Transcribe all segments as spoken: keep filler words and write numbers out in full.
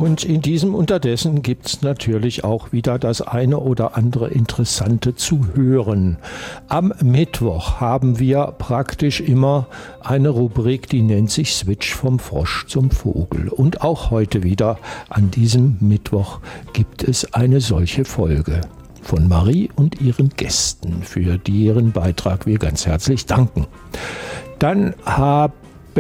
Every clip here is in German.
Und in diesem Unterdessen gibt es natürlich auch wieder das eine oder andere Interessante zu hören. Am Mittwoch haben wir praktisch immer eine Rubrik, die nennt sich Switch vom Frosch zum Vogel. Und auch heute wieder an diesem Mittwoch gibt es eine solche Folge von Marie und ihren Gästen, für deren Beitrag wir ganz herzlich danken. Dann haben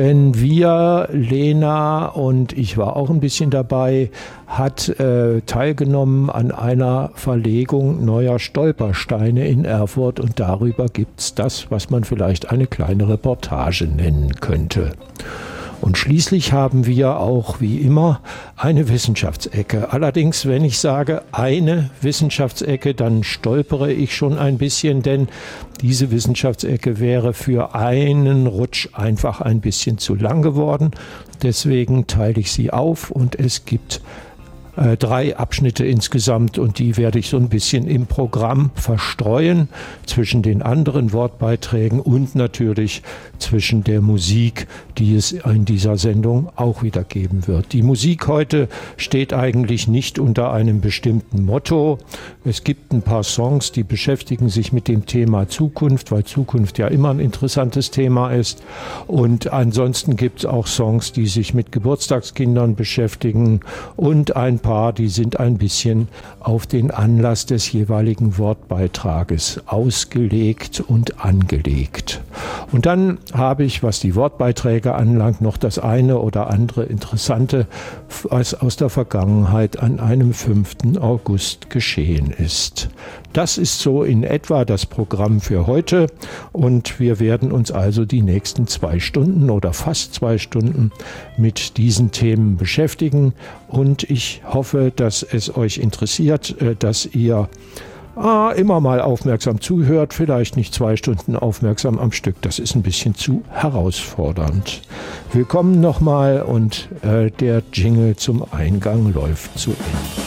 wir, Lena, und ich war auch ein bisschen dabei, hat äh, teilgenommen an einer Verlegung neuer Stolpersteine in Erfurt und darüber gibt es das, was man vielleicht eine kleine Reportage nennen könnte. Und schließlich haben wir auch, wie immer, eine Wissenschaftsecke. Allerdings, wenn ich sage eine Wissenschaftsecke, dann stolpere ich schon ein bisschen, denn diese Wissenschaftsecke wäre für einen Rutsch einfach ein bisschen zu lang geworden. Deswegen teile ich sie auf und es gibt Äh, drei Abschnitte insgesamt und die werde ich so ein bisschen im Programm verstreuen zwischen den anderen Wortbeiträgen und natürlich zwischen der Musik, die es in dieser Sendung auch wieder geben wird. Die Musik heute steht eigentlich nicht unter einem bestimmten Motto. Es gibt ein paar Songs, die beschäftigen sich mit dem Thema Zukunft, weil Zukunft ja immer ein interessantes Thema ist. Und ansonsten gibt es auch Songs, die sich mit Geburtstagskindern beschäftigen und ein paar, die sind ein bisschen auf den Anlass des jeweiligen Wortbeitrages ausgelegt und angelegt. Und dann habe ich, was die Wortbeiträge anlangt, noch das eine oder andere Interessante, was aus der Vergangenheit an einem fünften August geschehen ist. Das ist so in etwa das Programm für heute und wir werden uns also die nächsten zwei Stunden oder fast zwei Stunden mit diesen Themen beschäftigen und ich hoffe, dass es euch interessiert, dass ihr ah, immer mal aufmerksam zuhört, vielleicht nicht zwei Stunden aufmerksam am Stück, das ist ein bisschen zu herausfordernd. Willkommen nochmal und äh, der Jingle zum Eingang läuft zu Ende.